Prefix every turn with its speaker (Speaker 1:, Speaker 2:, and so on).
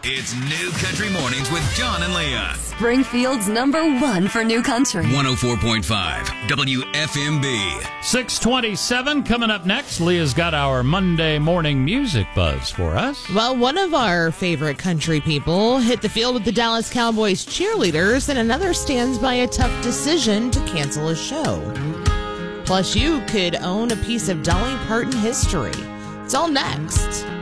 Speaker 1: It's New Country Mornings with John and Leah.
Speaker 2: Springfield's #1 for new country.
Speaker 1: 104.5 WFMB.
Speaker 3: 6:27 coming up next. Leah's got our Monday morning music buzz for us.
Speaker 4: Well, one of our favorite country people hit the field with the Dallas Cowboys cheerleaders, and another stands by a tough decision to cancel a show. Plus, you could own a piece of Dolly Parton history. It's all next.